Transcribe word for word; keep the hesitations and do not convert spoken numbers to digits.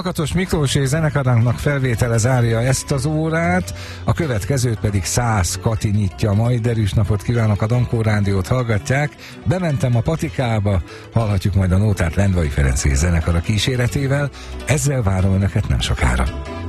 Lakatos Miklós és zenekarának felvétele zárja ezt az órát, a következőt pedig Szász Kati nyitja majd. Derűs napot kívánok, a Dankó Rádiót hallgatják. Bementem a patikába, hallhatjuk majd a nótát Lendvai Ferenc és zenekara kíséretével. Ezzel várom önöket nem sokára.